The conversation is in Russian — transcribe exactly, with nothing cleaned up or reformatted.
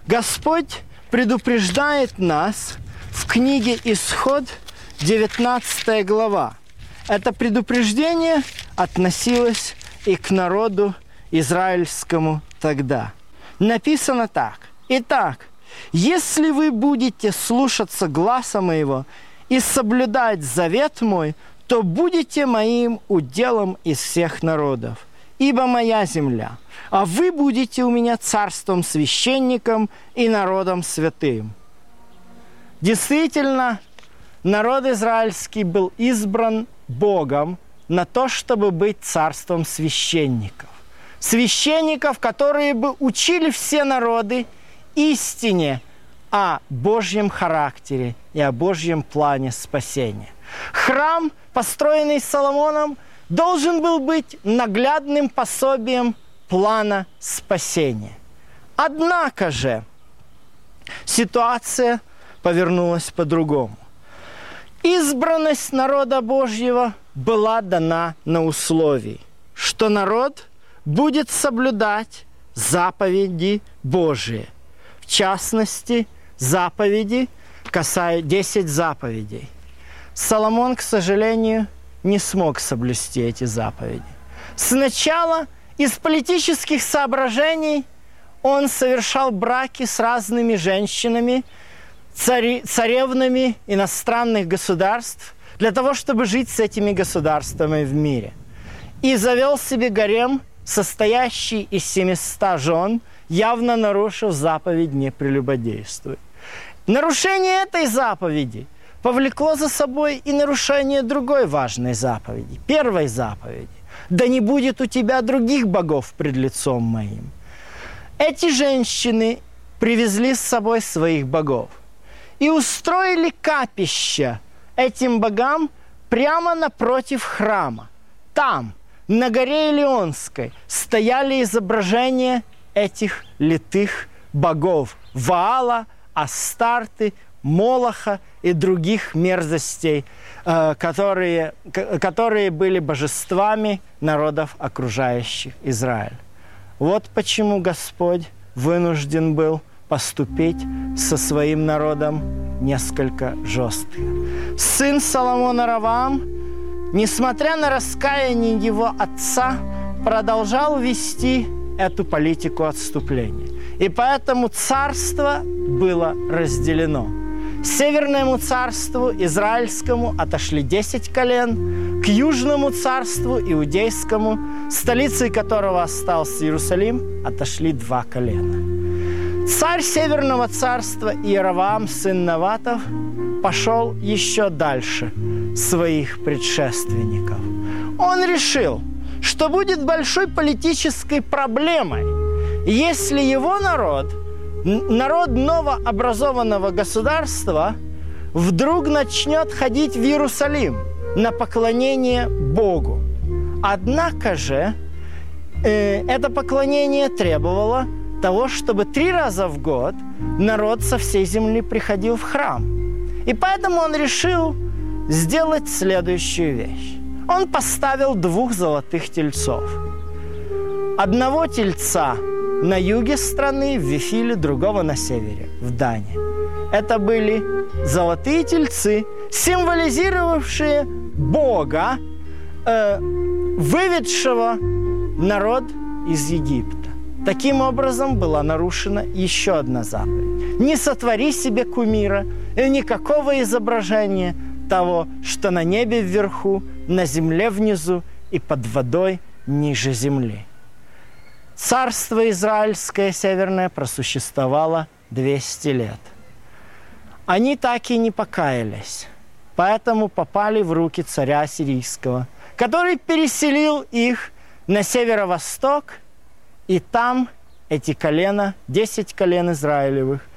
Господь предупреждает нас в книге «Исход», девятнадцатая глава. Это предупреждение относилось и к народу израильскому тогда. Написано так. «Итак, если вы будете слушаться гласа моего и соблюдать завет мой, то будете моим уделом из всех народов, ибо моя земля, а вы будете у меня царством священником и народом святым». Действительно, народ израильский был избран Богом на то, чтобы быть царством священников. Священников, которые бы учили все народы истине о Божьем характере и о Божьем плане спасения. Храм, построенный Соломоном, должен был быть наглядным пособием плана спасения. Однако же ситуация повернулась по-другому. Избранность народа Божьего была дана на условии, что народ будет соблюдать заповеди Божии. В частности, заповеди, касая десять заповедей. Соломон, к сожалению, не смог соблюсти эти заповеди. Сначала из политических соображений он совершал браки с разными женщинами, цари, царевнами иностранных государств, для того, чтобы жить с этими государствами в мире. И завел себе гарем, состоящий из семисот жен, явно нарушив заповедь «не прелюбодействуй». Нарушение этой заповеди повлекло за собой и нарушение другой важной заповеди, первой заповеди: «Да не будет у тебя других богов пред лицом моим». Эти женщины привезли с собой своих богов и устроили капища этим богам прямо напротив храма. Там, на горе Илионской, стояли изображения этих литых богов – Ваала, Астарты, Молоха и других мерзостей, которые, которые были божествами народов, окружающих Израиль. Вот почему Господь вынужден был поступить со своим народом несколько жестко. Сын Соломона Раваам, несмотря на раскаяние его отца, продолжал вести эту политику отступления. И поэтому царство было разделено. Северному царству израильскому отошли десять колен, к южному царству иудейскому, столицей которого остался Иерусалим, отошли два колена. Царь Северного царства Иеровоам, сын Наватов, пошел еще дальше своих предшественников. Он решил, что будет большой политической проблемой, если его народ, народ новообразованного государства, вдруг начнет ходить в Иерусалим на поклонение Богу. Однако же э, это поклонение требовало того, чтобы три раза в год народ со всей земли приходил в храм. И поэтому он решил сделать следующую вещь. Он поставил двух золотых тельцов. Одного тельца на юге страны, в Вифиле, другого на севере, в Дане. Это были золотые тельцы, символизировавшие Бога, э, выведшего народ из Египта. Таким образом была нарушена еще одна заповедь. Не сотвори себе кумира и никакого изображения того, что на небе вверху, на земле внизу и под водой ниже земли. Царство израильское северное просуществовало двести лет. Они так и не покаялись, поэтому попали в руки царя ассирийского, который переселил их на северо-восток, и там эти колена, десять колен Израилевых,